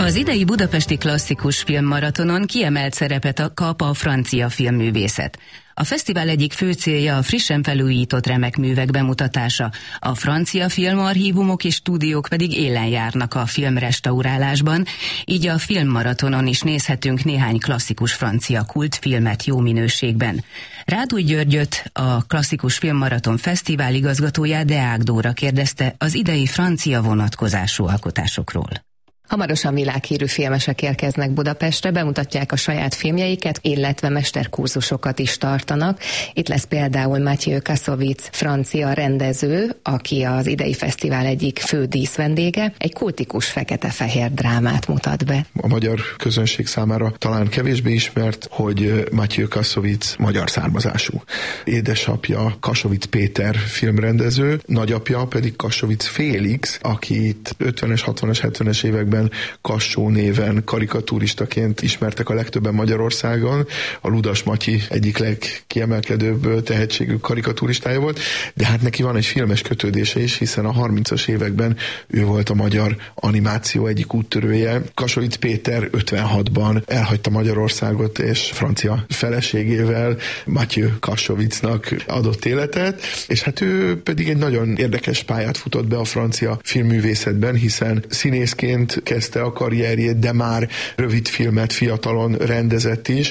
Az idei budapesti klasszikus filmmaratonon kiemelt szerepet kap a francia filmművészet. A fesztivál egyik fő célja a frissen felújított remek művek bemutatása, a francia filmarchívumok és stúdiók pedig élen járnak a filmrestaurálásban, így a filmmaratonon is nézhetünk néhány klasszikus francia kultfilmet jó minőségben. Rádúj Györgyöt, a Klasszikus Filmmaraton Fesztivál igazgatóját, Deák Dóra kérdezte az idei francia vonatkozású alkotásokról. Hamarosan világhírű filmesek érkeznek Budapestre, bemutatják a saját filmjeiket, illetve mesterkurzusokat is tartanak. Itt lesz például Mathieu Kassovitz, francia rendező, aki az idei fesztivál egyik fő díszvendége, egy kultikus fekete-fehér drámát mutat be. A magyar közönség számára talán kevésbé ismert, hogy Mathieu Kassovitz magyar származású. Édesapja Kassovitz Péter filmrendező, nagyapja pedig Kassovitz Félix, akit 50-es, 60-es, 70-es években Kassó néven karikatúristaként ismertek a legtöbben Magyarországon. A Ludas Matyi egyik legkiemelkedőbb tehetségű karikatúristája volt, de hát neki van egy filmes kötődése is, hiszen a 30-as években ő volt a magyar animáció egyik úttörője. Kassovitz Péter 56-ban elhagyta Magyarországot, és francia feleségével Mathieu Kassovitznak adott életet, és hát ő pedig egy nagyon érdekes pályát futott be a francia filmművészetben, hiszen színészként kezdte a karrierjét, de már rövidfilmet fiatalon rendezett is.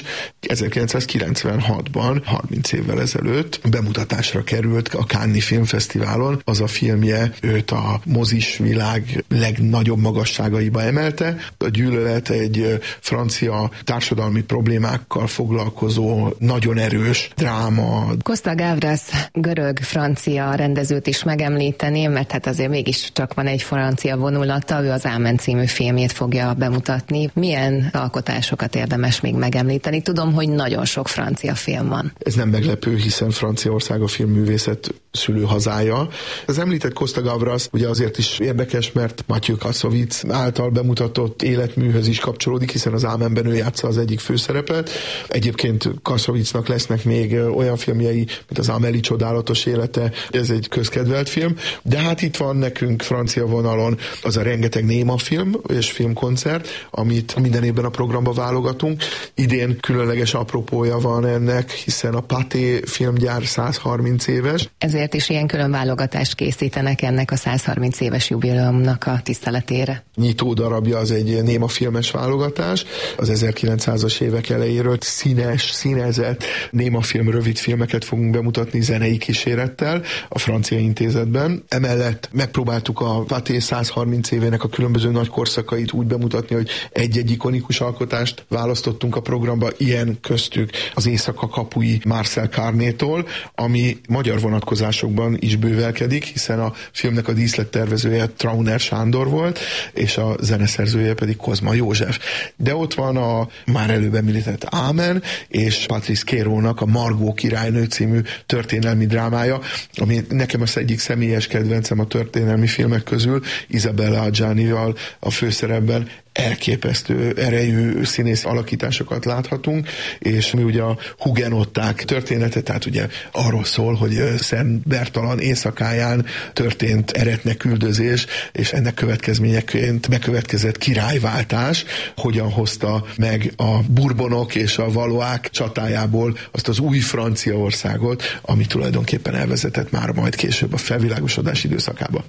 1996-ban, 30 évvel ezelőtt bemutatásra került a Cannes-i Filmfesztiválon. Az a filmje őt a mozis világ legnagyobb magasságaiba emelte. A Gyűlölet egy francia társadalmi problémákkal foglalkozó, nagyon erős dráma. Costa Gavras görög-francia rendezőt is megemlíteném, mert hát azért mégiscsak van egy francia vonulata, ő az Ámen című filmjét fogja bemutatni. Milyen alkotásokat érdemes még megemlíteni? Tudom, hogy nagyon sok francia film van. Ez nem meglepő, hiszen Franciaország a filmművészet szülőhazája. Az említett Costa Gavras ugye azért is érdekes, mert Mathieu Kassovitz által bemutatott életműhöz is kapcsolódik, hiszen az Ámenben ő játsza az egyik főszerepet. Egyébként Kassovitznak lesznek még olyan filmjei, mint az Amélie csodálatos élete, ez egy közkedvelt film, de hát itt van nekünk francia vonalon az a rengeteg néma film és filmkoncert, amit minden évben a programba válogatunk. Idén különleges apropója van ennek, hiszen a Pathé filmgyár 130 éves. Ezért is ilyen külön válogatást készítenek ennek a 130 éves jubileumnak a tiszteletére. Nyitó darabja az egy néma filmes válogatás. Az 1900-as évek elejéről színezett néma film, rövid filmeket fogunk bemutatni zenei kísérettel a Francia Intézetben. Emellett megpróbáltuk a Pathé 130 évének a különböző nagy korszakait úgy bemutatni, hogy egy-egy ikonikus alkotást választottunk a programba, ilyen köztük az Éjszaka kapui Marcel Carnétól, ami magyar vonatkozásokban is bővelkedik, hiszen a filmnek a díszlettervezője Trauner Sándor volt, és a zeneszerzője pedig Kozma József. De ott van a már előbb említett Ámen, és Patrice Kérónak a Margó királynő című történelmi drámája, ami nekem az egyik személyes kedvencem a történelmi filmek közül, Isabella Adjanival a főszerepben. Elképesztő erejű színész alakításokat láthatunk, és mi ugye a hugenották története, tehát ugye arról szól, hogy Szent Bertalan éjszakáján történt eretneküldözés, és ennek következményeként bekövetkezett királyváltás, hogyan hozta meg a Bourbonok és a Valois csatájából azt az új Franciaországot, ami tulajdonképpen elvezetett már majd később a felvilágosodás időszakába.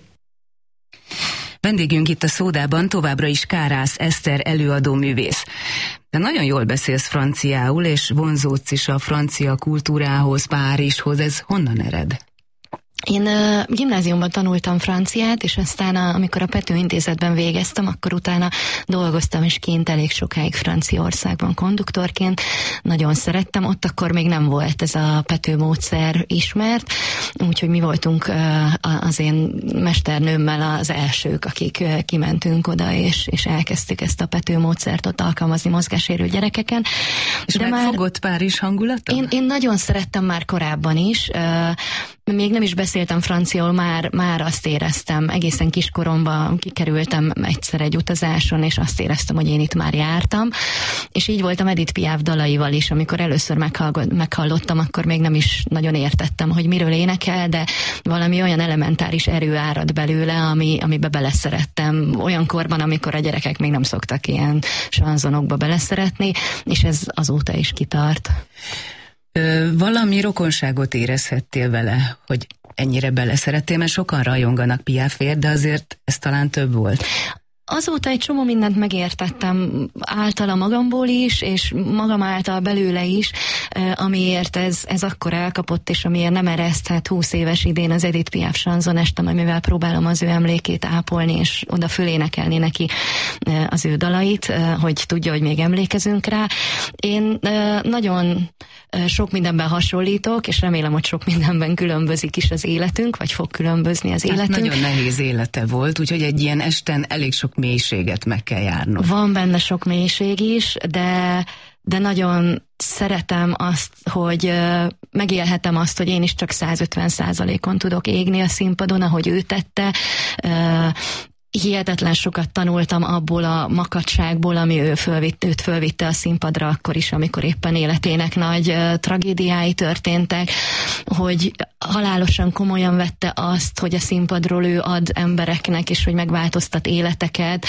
Vendégünk itt a Szódában továbbra is Kárász Eszter előadó művész. De nagyon jól beszélsz franciául, és vonzódsz is a francia kultúrához, Párizshoz. Ez honnan ered? Én gimnáziumban tanultam franciát, és aztán amikor a Pető Intézetben végeztem, akkor utána dolgoztam is kint elég sokáig Franciaországban konduktorként. Nagyon szerettem, ott akkor még nem volt ez a Pető módszer ismert, úgyhogy mi voltunk az én mesternőmmel az elsők, akik kimentünk oda, és elkezdtük ezt a Pető módszert ott alkalmazni mozgássérült gyerekeken. És megfogott Párizs hangulata? Én nagyon szerettem már korábban is, még nem is beszéltem beszéltem franciául, már azt éreztem, egészen kiskoromban kikerültem egyszer egy utazáson, és azt éreztem, hogy én itt már jártam, és így voltam Edith Piaf dalaival is, amikor először meghallottam, akkor még nem is nagyon értettem, hogy miről énekel, de valami olyan elementáris erő árad belőle, amibe beleszerettem olyan korban, amikor a gyerekek még nem szoktak ilyen sanzonokba beleszeretni, és ez azóta is kitart. Valami rokonságot érezhettél vele, hogy ennyire beleszerettél, mert sokan rajonganak Piafért, de azért ez talán több volt. Azóta egy csomó mindent megértettem általa magamból is, és magam által belőle is, amiért ez akkor elkapott, és amiért nem ereszthet 20 éves idén az Edith Piaf sanzonestem, amivel próbálom az ő emlékét ápolni, és oda fölénekelni neki az ő dalait, hogy tudja, hogy még emlékezünk rá. Én nagyon sok mindenben hasonlítok, és remélem, hogy sok mindenben különbözik is az életünk, vagy fog különbözni az életünk. Nagyon nehéz élete volt, úgyhogy egy ilyen esten elég sok mélységet meg kell járnom. Van benne sok mélység is, de nagyon szeretem azt, hogy megélhetem azt, hogy én is csak 150%-on tudok égni a színpadon, ahogy ő tette. Hihetetlen sokat tanultam abból a makacságból, ami őt fölvitte a színpadra akkor is, amikor éppen életének nagy tragédiái történtek, hogy halálosan komolyan vette azt, hogy a színpadról ő ad embereknek, és hogy megváltoztat életeket,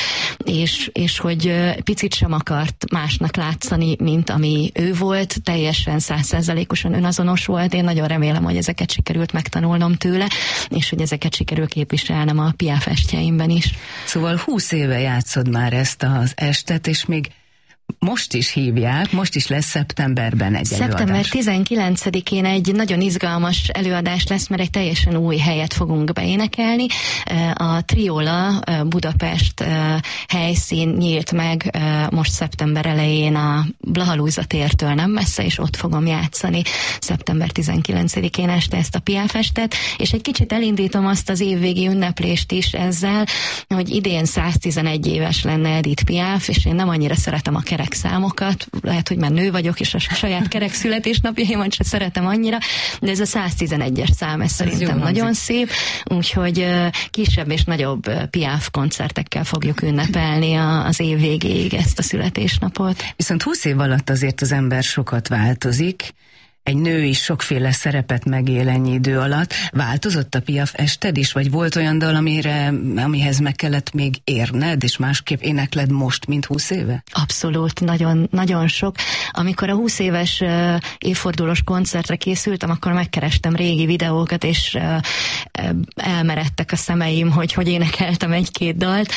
és hogy picit sem akart másnak látszani, mint ami ő volt, teljesen 100%-osan önazonos volt. Én nagyon remélem, hogy ezeket sikerült megtanulnom tőle, és hogy ezeket sikerül képviselnem a Piaf estjeimben is. Szóval 20 éve játszod már ezt az estet, és még most is hívják, most is lesz szeptemberben egy előadás. Szeptember 19-én egy nagyon izgalmas előadás lesz, mert egy teljesen új helyet fogunk beénekelni. A Triola Budapest helyszín nyílt meg most szeptember elején a Blahalújza tértől nem messze, és ott fogom játszani szeptember 19-én este ezt a Piaf estet, és egy kicsit elindítom azt az évvégi ünneplést is ezzel, hogy idén 111 éves lenne Edith Piaf, és én nem annyira szeretem a kerek számokat, lehet, hogy már nő vagyok, és a saját kerek születésnapjaimat se szeretem annyira, de ez a 111-es szám, ez szerintem nagyon szép, úgyhogy kisebb és nagyobb Piaf koncertekkel fogjuk ünnepelni az év végéig ezt a születésnapot. Viszont 20 év alatt azért az ember sokat változik, egy nő is sokféle szerepet megél ennyi idő alatt. Változott a Piaf ested is, vagy volt olyan dal, amihez meg kellett még érned, és másképp énekled most, mint 20 éve? Abszolút, nagyon, nagyon sok. Amikor a 20 éves évfordulós koncertre készültem, akkor megkerestem régi videókat, és elmeredtek a szemeim, hogy énekeltem egy-két dalt.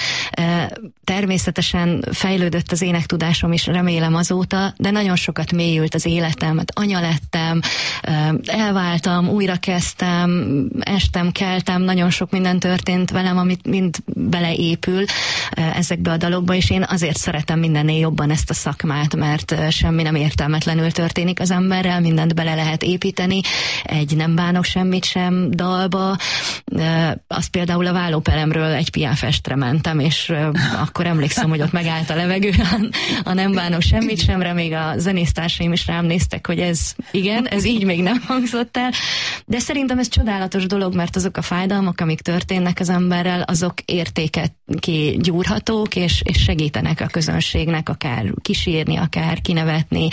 Természetesen fejlődött az énektudásom is, remélem azóta, de nagyon sokat mélyült az életem, anya lettem, elváltam, újra kezdtem, estem, keltem, nagyon sok minden történt velem, amit mind beleépül ezekbe a dalokba, és én azért szeretem mindennél jobban ezt a szakmát, mert semmi nem értelmetlenül történik az emberrel, mindent bele lehet építeni, egy nem bánok semmit sem dalba. Azt például a vállóperemről egy Piaf estre mentem, és akkor emlékszem, hogy ott megállt a levegő, a nem bánok semmit semre, még a zenésztársaim is rám néztek, hogy igen, ez így még nem hangzott el, de szerintem ez csodálatos dolog, mert azok a fájdalmak, amik történnek az emberrel, azok értéket kigyúrhatók, és segítenek a közönségnek akár kísírni, akár kinevetni,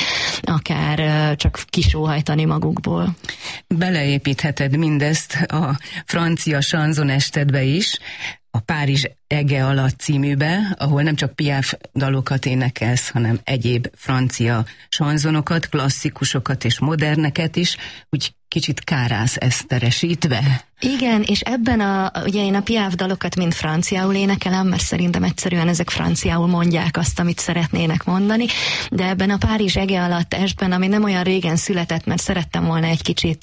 akár csak kisóhajtani magukból. Beleépítheted mindezt a francia sanzonestedbe is, a Párizs ege alatt címűbe, ahol nem csak Piaf dalokat énekelsz, hanem egyéb francia sanzonokat, klasszikusokat és moderneket is, úgy kicsit Kárász eszteresítve. Igen, és ebben ugye én a Piaf dalokat mind franciául énekelem, mert szerintem egyszerűen ezek franciául mondják azt, amit szeretnének mondani, de ebben a Párizs ege alatt estben, ami nem olyan régen született, mert szerettem volna egy kicsit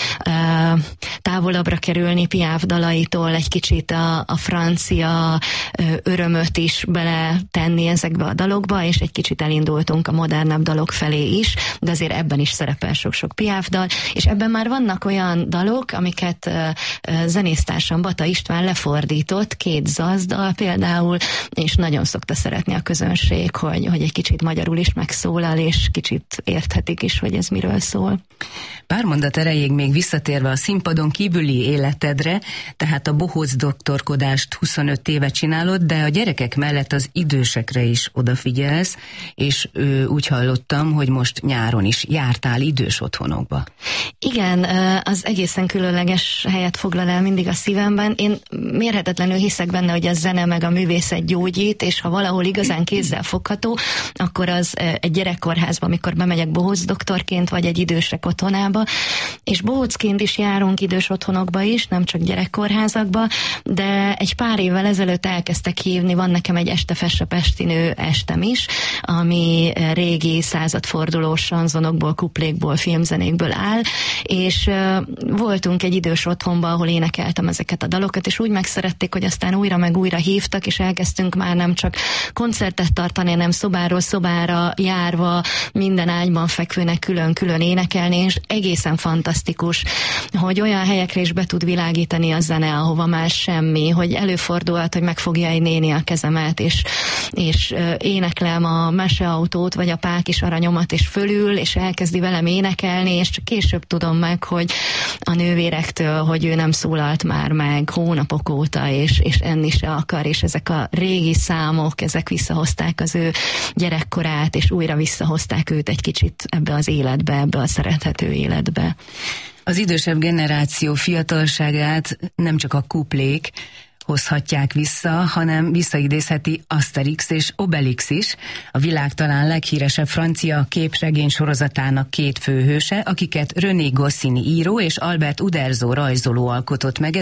távolabbra kerülni Piaf dalaitól, egy kicsit a francia örömöt is bele tenni ezekbe a dalokba, és egy kicsit elindultunk a modernebb dalok felé is, de azért ebben is szerepel sok-sok Piaf dal, és ebben már vannak olyan dalok, amiket zenésztársam Bata István lefordított 2 zazdal például, és nagyon szokta szeretni a közönség, hogy egy kicsit magyarul is megszólal, és kicsit érthetik is, hogy ez miről szól. Pár mondat erejéig még visszatérve a színpadon kívüli életedre, tehát a bohóc doktorkodást 25 éve csinálod, de a gyerekek mellett az idősekre is odafigyelsz, és úgy hallottam, hogy most nyáron is jártál idős otthonokba. Igen, az egészen különleges helyet foglal el mindig a szívemben. Én mérhetetlenül hiszek benne, hogy a zene meg a művészet gyógyít, és ha valahol igazán kézzel fogható, akkor az egy gyerekkórházba, amikor bemegyek bohóc doktorként, vagy egy idősek otthonába, és bohócként is járunk idős otthonokba is, nem csak gyerekkórházakba, de egy pár évvel ezelőtt elkezdtek hívni, van nekem egy Este fesse pestinő estem is, ami régi századfordulós sanzonokból, kuplékból, filmzenékből áll, és voltunk egy idős otthonban, ahol énekeltem ezeket a dalokat, és úgy megszerették, hogy aztán újra meg újra hívtak, és elkezdtünk már nem csak koncertet tartani, hanem szobáról szobára járva, minden ágyban fekvőnek külön-külön énekelni, és egészen fantasztikus, hogy olyan helyekre is be tud világítani a zene, ahova már semmi, hogy előfordulhat, hogy megfogja egy néni a kezemet, és éneklem a Meseautót, vagy a Pákis aranyomat, és fölül, és elkezdi velem énekelni, és csak később tudom meg, hogy a nővérektől, hogy ő nem szólalt már meg hónapok óta, és enni se akar, és ezek a régi számok, ezek visszahozták az ő gyerekkorát, és újra visszahozták őt egy kicsit ebbe az életbe, ebbe a szerethető életbe. Az idősebb generáció fiatalságát nem csak a kuplék hozhatják vissza, hanem visszaidézheti Asterix és Obelix is, a világ talán leghíresebb francia képregény sorozatának 2 főhőse, akiket René Goscinny író és Albert Uderzo rajzoló alkotott meg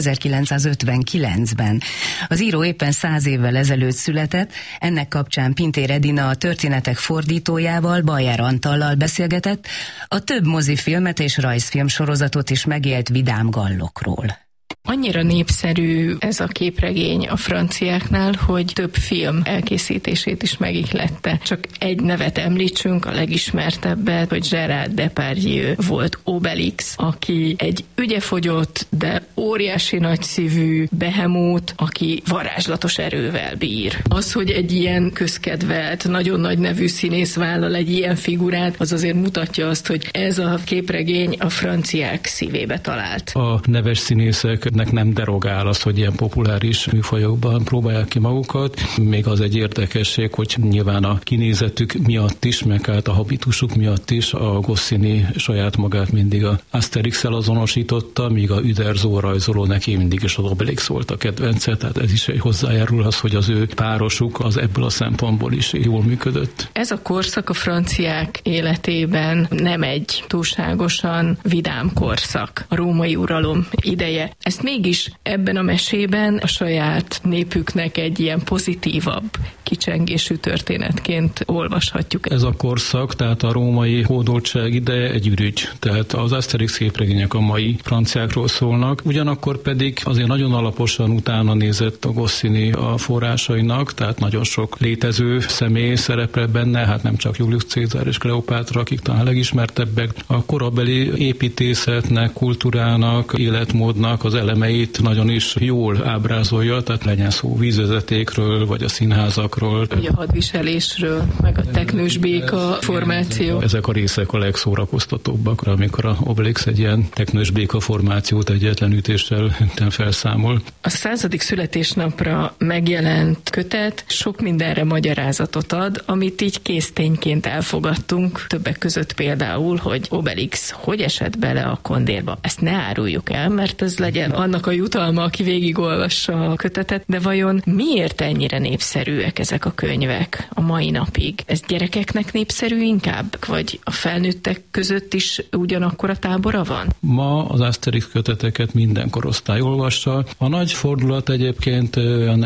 1959-ben. Az író éppen 100 évvel ezelőtt született, ennek kapcsán Pintér Edina a történetek fordítójával, Bajer Antallal beszélgetett, a több mozifilmet és rajzfilm sorozatot is megélt vidám gallokról. Annyira népszerű ez a képregény a franciáknál, hogy több film elkészítését is megihlette. Csak egy nevet említsünk, a legismertebbet, hogy Gérard Depardieu volt Obelix, aki egy ügyefogyott, de óriási nagyszívű behemót, aki varázslatos erővel bír. Az, hogy egy ilyen közkedvelt, nagyon nagy nevű színész vállal egy ilyen figurát, az azért mutatja azt, hogy ez a képregény a franciák szívébe talált. A neves színészeknek nem derogál az, hogy ilyen populáris műfajokban próbálják ki magukat. Még az egy érdekesség, hogy nyilván a kinézetük miatt is, meg hát a habitusuk miatt is a Goscinny saját magát mindig a Asterix-el azonosította, míg a Uderzo rajzoló neki mindig is az Obelix volt a kedvence, tehát ez is egy hozzájárul az, hogy az ő párosuk az ebből a szempontból is jól működött. Ez a korszak a franciák életében nem egy túlságosan vidám korszak, a római uralom ideje. Ezt mégis ebben a mesében a saját népüknek egy ilyen pozitívabb kicsengésű történetként olvashatjuk. Ez a korszak, tehát a római hódoltság ideje egy ürügy. Tehát az Asterix képregények a mai franciákról szólnak. Ugyanakkor pedig azért nagyon alaposan utána nézett a Goscinny a forrásainak, tehát nagyon sok létező személy szerepel benne, hát nem csak Julius Cézár és Kleopátra, akik talán legismertebbek. A korabeli építészetnek, kultúrának, életmódnak az elemeit nagyon is jól ábrázolja, tehát legyen szó vízvezetékről, vagy a színházakról. Ugye a hadviselésről, meg a teknős béka formáció. Ezek a részek a legszórakoztatóbbak, amikor a Obelix egy ilyen teknős béka formációt egyetlen ütéssel felszámol. A 100. születésnapra megjelent kötet sok mindenre magyarázatot ad, amit így késztényként elfogadtunk, többek között például, hogy Obelix hogy esett bele a kondérba. Ezt ne áruljuk el, mert ez legyen annak a jutalma, aki végigolvassa a kötetet, de vajon miért ennyire népszerűek ezek a könyvek a mai napig? Ez gyerekeknek népszerű inkább? Vagy a felnőttek között is ugyanakkor a tábora van? Ma az Asterix köteteket minden korosztály olvassa. A nagy fordulat egyébként olyan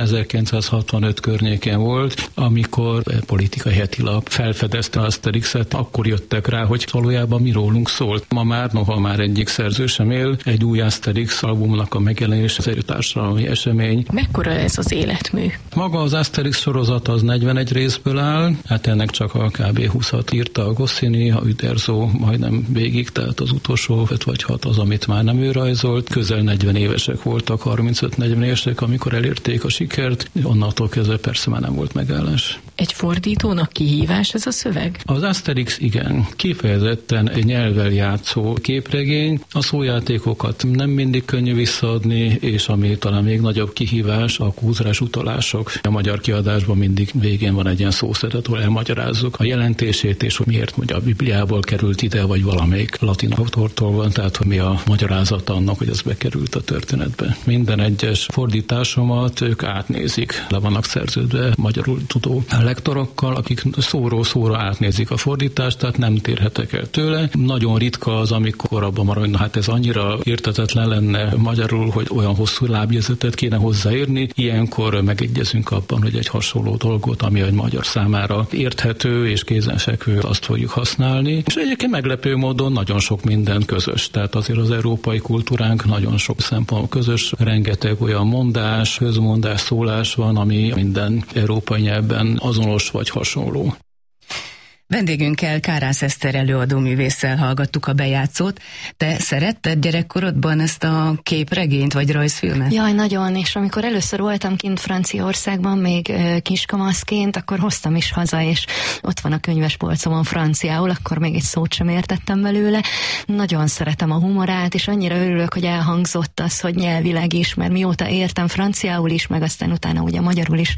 1965 környékén volt, amikor a Politikai Heti Lap felfedezte Asterixet, akkor jöttek rá, hogy valójában mi rólunk szólt. Ma már, noha már egyik szerző sem él, egy új Asterix albumnak annak a megjelenés, az társadalmi esemény. Mekkora ez az életmű? Maga az Asterix sorozat az 41 részből áll, hát ennek csak a kb. 20-at írta a Goscinny, a Uderzo majdnem végig, tehát az utolsó 5 vagy 6 az, amit már nem ő rajzolt. Közel 40 évesek voltak, 35-40 évesek, amikor elérték a sikert, onnantól kezdve persze már nem volt megállás. Egy fordítónak kihívás ez a szöveg? Az Asterix igen, kifejezetten egy nyelvvel játszó képregény, a szójátékokat nem mindig könnyű visszaadni, és ami talán még nagyobb kihívás, a kulturális utalások. A magyar kiadásban mindig végén van egy ilyen szószedett, ahol elmagyarázzuk a jelentését, és hogy miért mondja a Bibliából került ide, vagy valamelyik latin autortól van, tehát hogy mi a magyarázata annak, hogy ez bekerült a történetbe. Minden egyes fordításomat ők átnézik, le vannak szerződve magyarul tudó lektorokkal, akik szóról szóra átnézik a fordítást, tehát nem térhetek el tőle. Nagyon ritka az, amikor abban marad, hogy hát ez annyira érthetetlen lenne magyarul, hogy olyan hosszú lábjegyzetet kéne hozzáírni. Ilyenkor megegyezünk abban, hogy egy hasonló dolgot, ami egy magyar számára érthető és kézenfekvő, azt fogjuk használni. És egyébként meglepő módon nagyon sok minden közös. Tehát azért az európai kultúránk nagyon sok szempont közös, rengeteg olyan mondás, közmondás, szólás van, ami minden európai nyelvben azonos vagy hasonló. Vendégünkkel Kárász Eszter előadóművésszel hallgattuk a bejátszót. Te szeretted gyerekkorodban ezt a képregényt vagy rajzfilmet? Jaj, nagyon, és amikor először voltam kint Franciaországban, még kiskamaszként, akkor hoztam is haza, és ott van a könyvespolcomon franciául, akkor még egy szót sem értettem belőle. Nagyon szeretem a humorát, és annyira örülök, hogy elhangzott az, hogy nyelvileg is, mert mióta értem franciául is, meg aztán utána ugye magyarul is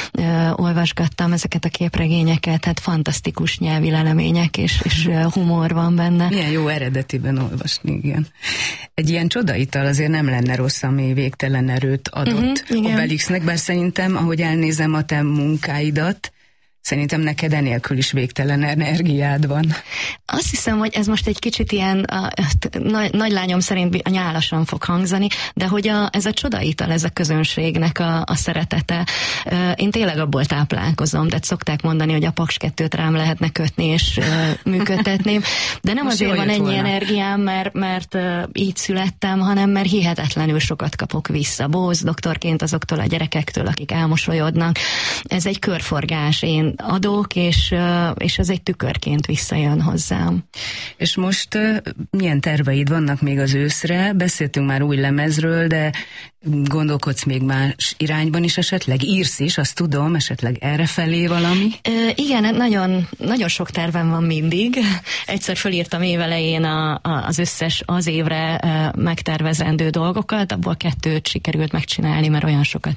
olvasgattam ezeket a képregényeket, hát fantasztikus nyelvi lelemények, és humor van benne. Milyen jó eredetiben olvasni, igen. Egy ilyen csodaital azért nem lenne rossz, ami végtelen erőt adott Obelixnek, bár szerintem, ahogy elnézem a te munkáidat, szerintem neked enélkül is végtelen energiád van. Azt hiszem, hogy ez most egy kicsit ilyen, nagy lányom szerint a nyálasan fog hangzani, de hogy ez a csodaital, ez a közönségnek a szeretete. Én tényleg abból táplálkozom, de szokták mondani, hogy a Paks 2-t rám lehetne kötni és működtetném, de nem most azért van ennyi energiám, mert így születtem, hanem mert hihetetlenül sokat kapok vissza. Bóz doktorként azoktól a gyerekektől, akik elmosolyodnak. Ez egy körforgás, én adok, és ez egy tükörként visszajön hozzám. És most milyen terveid vannak még az őszre? Beszéltünk már új lemezről, de gondolkodsz még más irányban is esetleg? Írsz is, azt tudom, esetleg errefelé valami? Igen, nagyon, nagyon sok tervem van mindig. Egyszer fölírtam évelején az összes az évre megtervezendő dolgokat, abból 2 sikerült megcsinálni, mert olyan sokat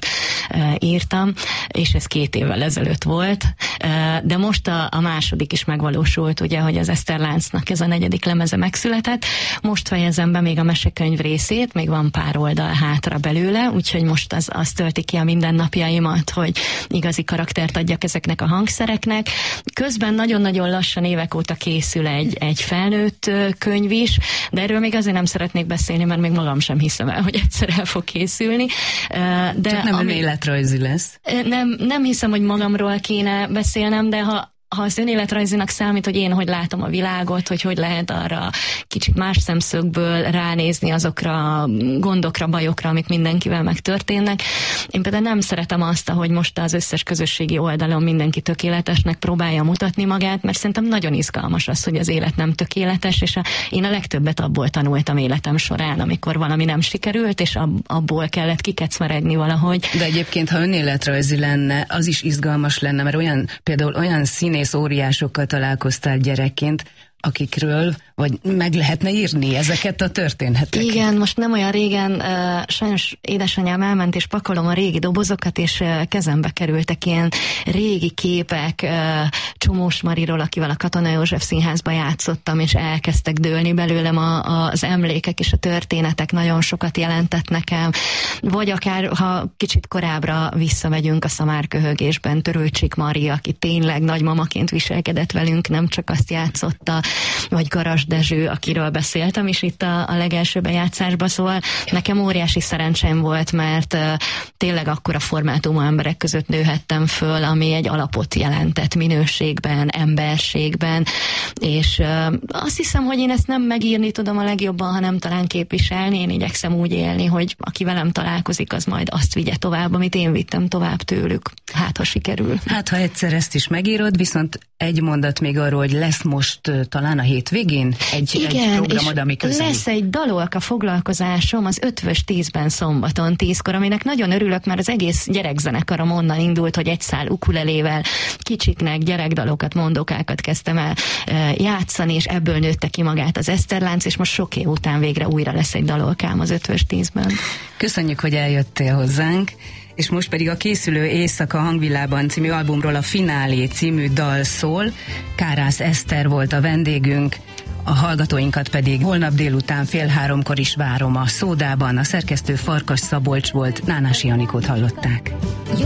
írtam, és ez 2 évvel ezelőtt volt. De most a második is megvalósult, ugye, hogy az Eszterláncnak ez a 4. lemeze megszületett. Most fejezem be még a mesekönyv részét, még van pár oldal hátra belőle, úgyhogy most az tölti ki a mindennapjaimat, hogy igazi karaktert adjak ezeknek a hangszereknek. Közben nagyon-nagyon lassan évek óta készül egy felnőtt könyv is, de erről még azért nem szeretnék beszélni, mert még magam sem hiszem el, hogy egyszer el fog készülni. De csak nem önéletrajzi lesz. Nem hiszem, hogy magamról kéne beszélnem, de ha az önéletrajzinak számít, hogy én hogy látom a világot, hogy lehet arra kicsit más szemszögből ránézni azokra a gondokra, bajokra, amik mindenkivel megtörténnek. Én például nem szeretem azt, hogy most az összes közösségi oldalon mindenki tökéletesnek próbálja mutatni magát, mert szerintem nagyon izgalmas az, hogy az élet nem tökéletes, és én a legtöbbet abból tanultam életem során, amikor valami nem sikerült, és abból kellett kikecmeregni valahogy. De egyébként, ha önéletrajzi lenne, az is izgalmas lenne, mert például olyan színész óriásokkal találkoztál gyerekként, akikről, vagy meg lehetne írni ezeket a történeteket. Igen, most nem olyan régen, sajnos édesanyám elment, és pakolom a régi dobozokat, és kezembe kerültek ilyen régi képek Csomós Mariról, akivel a Katona József Színházba játszottam, és elkezdtek dőlni belőlem az emlékek és a történetek, nagyon sokat jelentett nekem. Vagy akár, ha kicsit korábbra visszamegyünk a Szamárköhögésben, Törőcsik Mari, aki tényleg nagymamaként viselkedett velünk, nem csak azt játszotta, vagy Garas Dezső, akiről beszéltem is itt a legelső bejátszásban, szóval nekem óriási szerencsém volt, mert tényleg akkora formátumú emberek között nőhettem föl, ami egy alapot jelentett minőségben, emberségben, és azt hiszem, hogy én ezt nem megírni tudom a legjobban, hanem talán képviselni. Én igyekszem úgy élni, hogy aki velem találkozik, az majd azt vigye tovább, amit én vittem tovább tőlük. Hát, ha sikerül. Hát, ha egyszer ezt is megírod, viszont egy mondat még arról, hogy lesz most talán a hétvégén egy programod, ami közelít. Lesz egy dalolka foglalkozásom az Ötvös 10-ben szombaton 10-kor, aminek nagyon örülök, mert az egész gyerekzenekarom onnan indult, hogy egy szál ukulelével kicsiknek gyerekdalokat, mondókákat kezdtem el játszani, és ebből nőtte ki magát az Eszterlánc, és most sok év után végre újra lesz egy dalolkám az Ötvös 10-ben. Köszönjük, hogy eljöttél hozzánk, és most pedig a készülő Éjszaka hangvillában című albumról a Finálé című dal szól. Kárász Eszter volt a vendégünk, a hallgatóinkat pedig holnap délután 14:30 is várom a Szódában. A szerkesztő Farkas Szabolcs volt, Nánási Anikót hallották.